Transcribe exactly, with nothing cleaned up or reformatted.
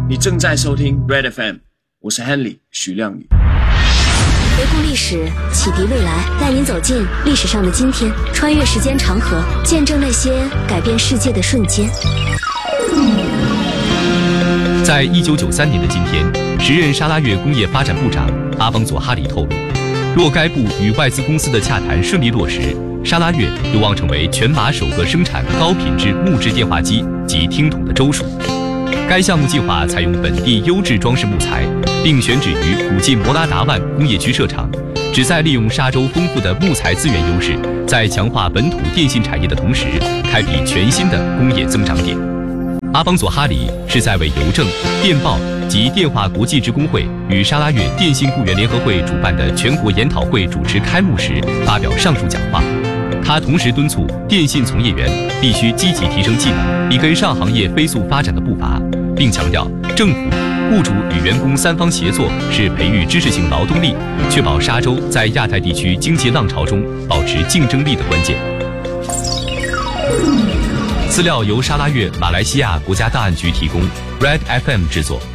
你正在收听 Red F M， 我是 Henry 徐亮宇。 回顾历史，启迪未来，带您走进历史上的今天，穿越时间长河，见证那些改变世界的瞬间。 在一九九三年的今天，时任沙拉越工业发展部长阿方索·哈里透露，若该部与外资公司的洽谈顺利落实，沙拉越有望成为全马首个生产高品质木质电话机及听筒的州属。该项目计划采用本地优质装饰木材，并选址于古晋摩拉达万工业区设厂，旨在利用沙州丰富的木材资源优势，在强化本土电信产业的同时，开辟全新的工业增长点。阿方索·哈里是在为邮政、电报及电话国际职工会与沙拉越电信雇员联合会主办的全国研讨会主持开幕时发表上述讲话。他同时敦促电信从业员必须积极提升技能，以跟上行业飞速发展的步伐，并强调政府、雇主与员工三方协作是培育知识型劳动力、确保沙州在亚太地区经济浪潮中保持竞争力的关键。资料由沙拉越马来西亚国家档案局提供 ，Red F M 制作。